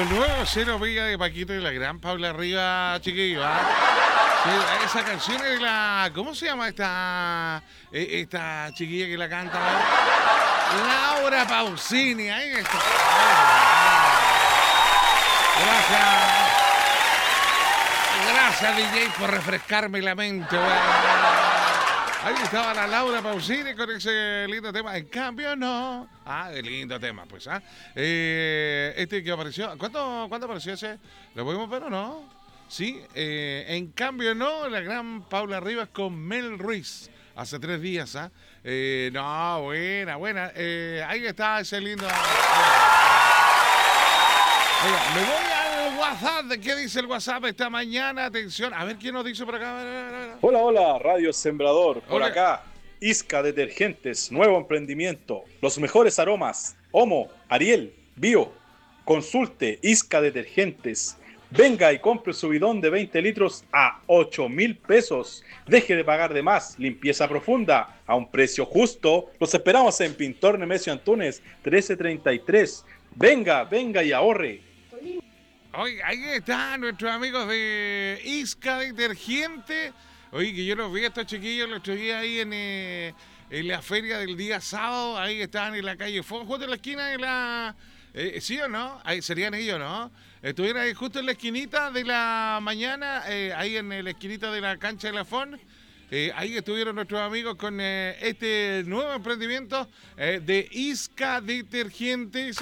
Lo nuevo Cero Vega de Paquito y la gran Paula Arriba, chiquillo. Sí, esa canción es de la... ¿Cómo se llama esta chiquilla que la canta? Laura Pausini. Ahí está. Gracias, DJ, por refrescarme la mente. Ahí estaba la Laura Pausini con ese lindo tema. En cambio, no. Qué lindo tema, pues. Este que apareció. ¿Cuándo apareció ese? ¿Lo podemos ver o no? Sí. En cambio, no. La gran Paula Rivas con Mel Ruiz. Hace 3 días, no, buena. Ahí está ese lindo. Oiga, me voy al WhatsApp. ¿Qué dice el WhatsApp esta mañana? Atención, a ver quién nos dice por acá. A ver. Hola, Radio Sembrador. Por Hola. acá, Isca Detergentes, nuevo emprendimiento. Los mejores aromas. Homo, Ariel, Bio. Consulte Isca Detergentes. Venga y compre su bidón de 20 litros a 8,000 pesos. Deje de pagar de más. Limpieza profunda a un precio justo. Los esperamos en Pintor Nemesio Antunes, 1333. Venga y ahorre. Oye, ahí están nuestros amigos de Isca Detergente. Oye, que yo los vi a estos chiquillos, los traía ahí en la feria del día sábado. Ahí estaban en la calle Fon, justo en la esquina de la... ¿Sí o no? Ahí serían ellos, ¿no? Estuvieron ahí justo en la esquinita de la mañana, ahí en la esquinita de la cancha de la Fon. Ahí estuvieron nuestros amigos con este nuevo emprendimiento de Isca Detergentes.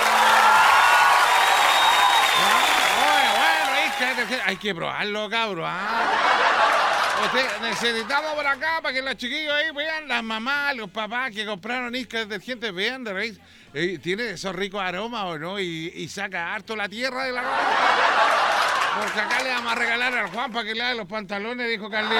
Hay que probarlo, cabrón. Necesitamos por acá para que los chiquillos ahí vean, las mamás, los papás que compraron Isca Detergentes, vean de raíz. Tiene esos ricos aromas, ¿o no? Y saca harto la tierra de la ropa. Porque acá le vamos a regalar al Juan para que le haga los pantalones, dijo Carlito.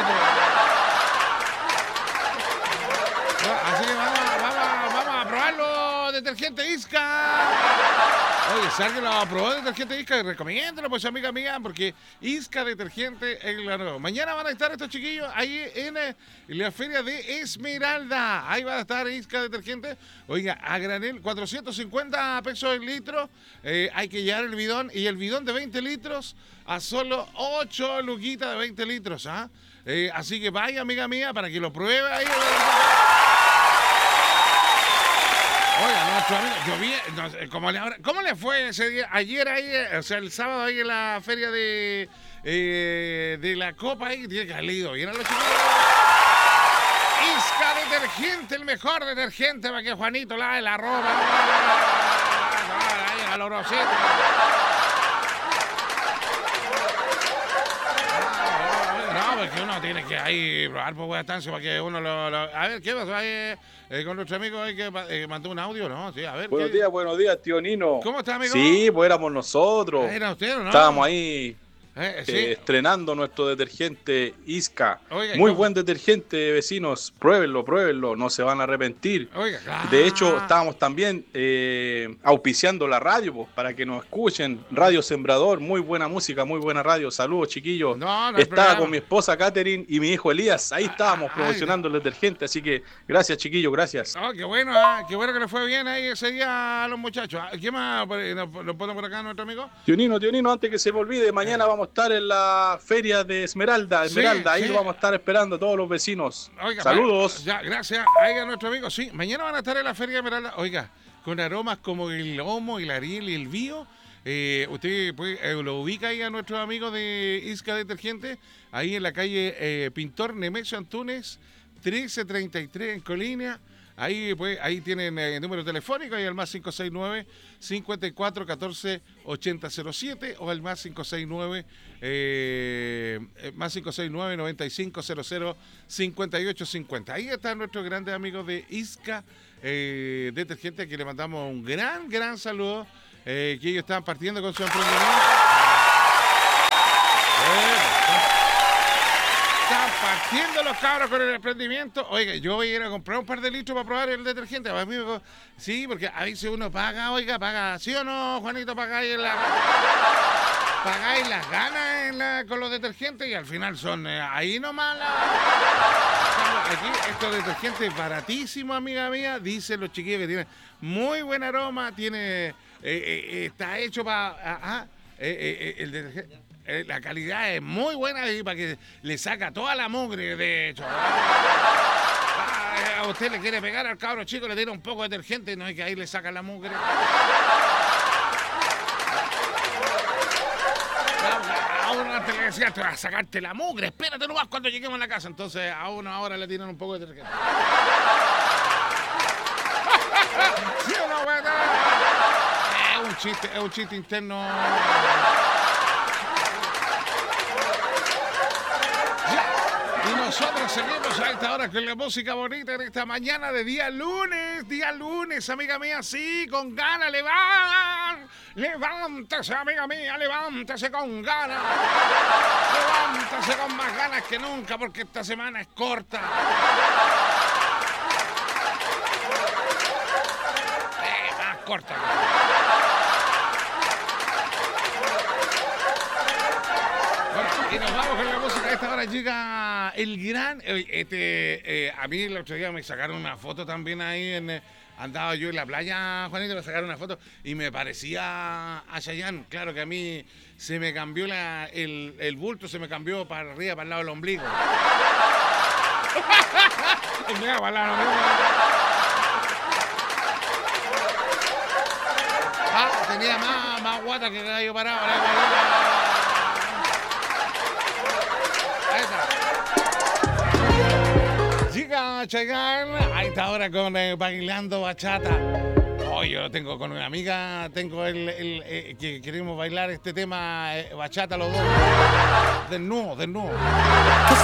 Así que vamos a probarlo, detergente Isca. Oye, si alguien lo aprobó detergente Isca, recomiéndalo, pues, amiga mía, porque Isca Detergente es la nueva. Mañana van a estar estos chiquillos ahí en la feria de Esmeralda. Ahí va a estar Isca Detergente. Oiga, a granel, 450 pesos el litro. Hay que llevar el bidón, y el bidón de 20 litros a solo 8 luquitas de 20 litros. Así que vaya, amiga mía, para que lo pruebe ahí. Oiga, nuestro amigo, yo vi, no sé, ¿cómo le fue ese día? Ayer ahí, o sea, el sábado ahí en la feria de la Copa ahí, tiene que haber ido bien a los chicos. Isca Detergente, el mejor detergente para que Juanito lave la ropa. Ahí, calorosito. No, porque uno tiene que ahí probar por buena estancia para que uno A ver, ¿qué pasó ahí con nuestro amigo ahí que mandó un audio, no? Sí, a ver. Buenos días, tío Nino. ¿Cómo está, amigo? Sí, pues éramos nosotros. ¿Era usted o no? Estábamos ahí sí. estrenando nuestro detergente Isca. Oiga, muy buen detergente, vecinos. Pruébenlo, no se van a arrepentir. Oiga, claro. De hecho, estábamos también auspiciando la radio, pues, para que nos escuchen. Radio Sembrador, muy buena música, muy buena radio. Saludos, chiquillos. Estaba con mi esposa Catherine y mi hijo Elías. Ahí estábamos promocionando el detergente, así que gracias, chiquillos, gracias. Qué bueno que le fue bien ahí ese día a los muchachos. ¿Qué más lo pone por acá nuestro amigo? Tío Nino, antes que se me olvide, mañana vamos a estar en la feria de Esmeralda, ahí lo vamos a estar esperando a todos los vecinos. Oiga, saludos. Ya, gracias. Ahí a nuestro amigo. Sí, mañana van a estar en la feria de Esmeralda. Oiga, con aromas como el Homo, el Ariel y el Bio. Usted lo ubica ahí a nuestros amigos de Isca Detergente, ahí en la calle Pintor Nemesio Antunes, 1333 en Colina. Ahí tienen el número telefónico, ahí al más 569 54 14 8007 o al más 569 95 00 58 50. Ahí están nuestros grandes amigos de Isca Detergente, que le mandamos un gran saludo, que ellos están partiendo con su emprendimiento. Están partiendo los cabros con el emprendimiento. Oiga, yo voy a ir a comprar un par de litros para probar el detergente. A mí sí, porque a veces uno paga, oiga, paga, ¿sí o no, Juanito? Pagáis las ganas con los detergentes y al final son ahí nomás Aquí estos detergentes baratísimos, amiga mía, dicen los chiquillos que tienen muy buen aroma, tiene está hecho para el detergente. La calidad es muy buena y para que le saca toda la mugre, de hecho. A usted le quiere pegar al cabro chico, le tira un poco de detergente, no es que ahí le saca la mugre. A uno antes le decía, te vas a sacarte la mugre, espérate nomás cuando lleguemos a la casa. Entonces a uno ahora le tiran un poco de detergente. ¿Sí o no, bueno? Es un chiste interno. Y nosotros seguimos a esta hora con la música bonita en esta mañana de día lunes, amiga mía, sí, con ganas, levántese, amiga mía, levántese con ganas, levántese con más ganas que nunca, porque esta semana es corta. Más corta. Y nos vamos con la música. A esta hora llega el gran... a mí el otro día me sacaron una foto también ahí. Andaba yo en la playa, Juanito, me sacaron una foto y me parecía a Chayanne. Claro que a mí se me cambió el bulto, se me cambió para arriba, para el lado del ombligo. Tenía más guata que gallo parado. Llega Chayanne a esta hora con bailando bachata. Hoy yo lo tengo con una amiga, tengo que queremos bailar este tema bachata los dos. Desnudo.